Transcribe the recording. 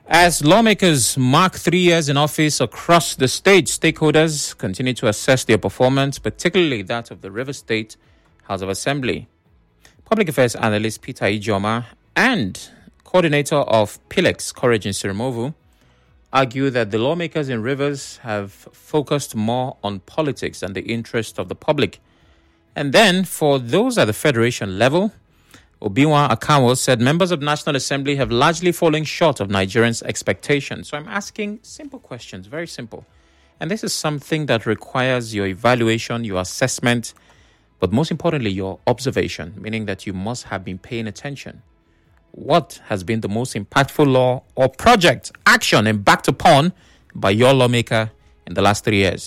As lawmakers mark 3 years in office across the state, stakeholders continue to assess their performance, particularly that of the Rivers State House of Assembly. Public Affairs Analyst Peter Ijoma and coordinator of PILEX, Courage in Sirimovu, argue that the lawmakers in Rivers have focused more on politics than the interest of the public. And then, for those at the federation level, Obiwa Akawo said members of the National Assembly have largely fallen short of Nigerians' expectations. So I'm asking simple questions, very simple. And this is something that requires your evaluation, your assessment, but most importantly, your observation, meaning that you must have been paying attention. What has been the most impactful law or project, action embarked upon by your lawmaker in the last 3 years?